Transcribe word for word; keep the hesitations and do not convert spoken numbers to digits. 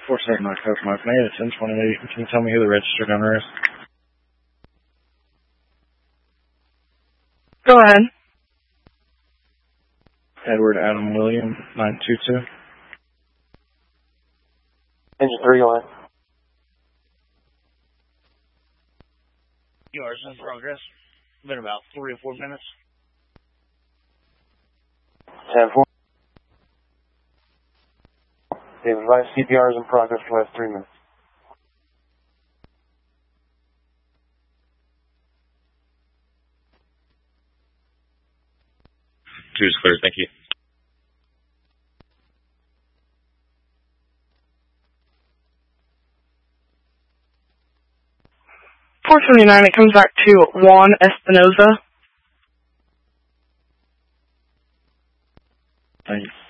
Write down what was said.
four seven nine Coach Mike, can I get a ten twenty-eight? Can you tell me who the registered owner is? Go ahead. Edward Adam William, nine two two. Engine three on. Yours in progress. Been about three or four minutes. ten four. They've advised C P R is in progress for the last three minutes. Two is clear, thank you. four seventy-nine, it comes back to Juan Espinoza. Thank you.